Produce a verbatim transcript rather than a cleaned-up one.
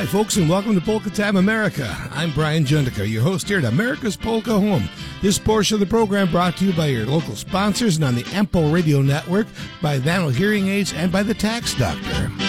Hi, folks, and welcome to Polka Time America. I'm Brian Jundica, your host here at America's Polka Home. This portion of the program brought to you by your local sponsors and on the A M P O Radio Network, by Vanel Hearing Aids, and by the Tax Doctor.